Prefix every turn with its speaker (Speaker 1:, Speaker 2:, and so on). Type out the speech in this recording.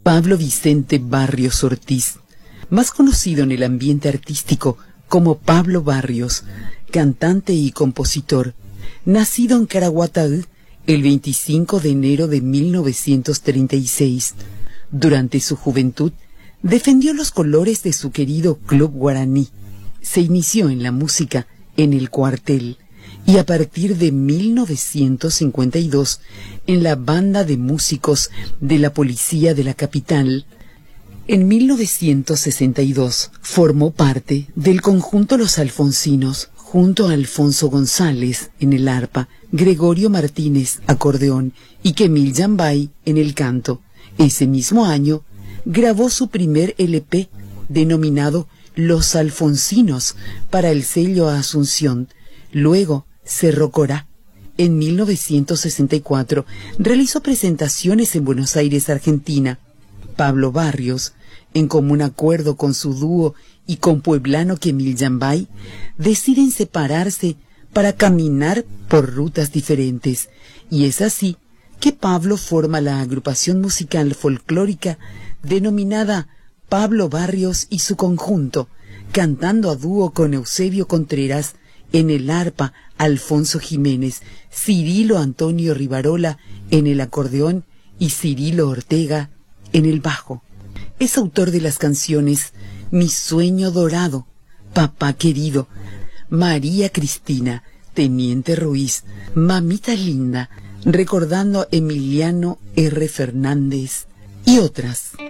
Speaker 1: Pablo Vicente Barrios Ortiz, más conocido en el ambiente artístico como Pablo Barrios, cantante y compositor, nacido en Caraguatá el 25 de enero de 1936. Durante su juventud, defendió los colores de su querido Club Guaraní. Se inició en la música en el cuartel y a partir de 1952 en la banda de músicos de la policía de la capital. En 1962 formó parte del conjunto Los Alfonsinos junto a Alfonso González en el arpa, Gregorio Martínez acordeón y Kemil Yambay en el canto. Ese mismo año grabó su primer LP denominado Los Alfonsinos para el sello Asunción. Luego Cerro Corá. En 1964 realizó presentaciones en Buenos Aires, Argentina. Pablo Barrios, en común acuerdo con su dúo y con pueblano Kemil Yambay, deciden separarse para caminar por rutas diferentes. Y es así que Pablo forma la agrupación musical folclórica denominada Pablo Barrios y su conjunto, cantando a dúo con Eusebio Contreras en el arpa, Alfonso Jiménez, Cirilo Antonio Rivarola en el acordeón y Cirilo Ortega en el bajo. Es autor de las canciones Mi Sueño Dorado, Papá Querido, María Cristina, Teniente Ruiz, Mamita Linda, recordando a Emiliano R. Fernández y otras.